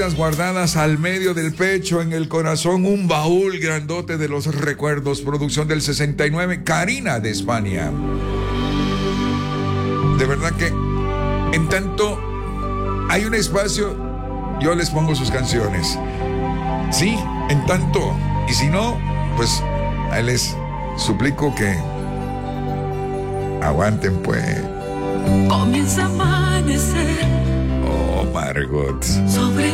guardadas al medio del pecho, en el corazón, un baúl grandote de los recuerdos. Producción del 69, Karina de España. De verdad que en tanto hay un espacio, yo les pongo sus canciones. Sí, en tanto. Y si no, pues ahí les suplico que aguanten, pues. Comienza a amanecer. Oh, Margot. Sobre